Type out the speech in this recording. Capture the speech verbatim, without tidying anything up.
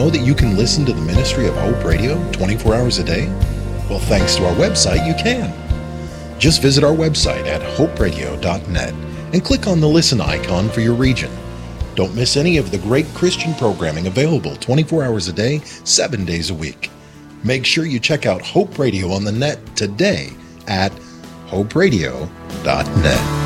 know that you can listen to the ministry of Hope Radio twenty-four hours a day? Well, thanks to our website, you can. Just visit our website at hope radio dot net and click on the listen icon for your region. Don't miss any of the great Christian programming available twenty-four hours a day, seven days a week. Make sure you check out Hope Radio on the net today at hope radio dot net.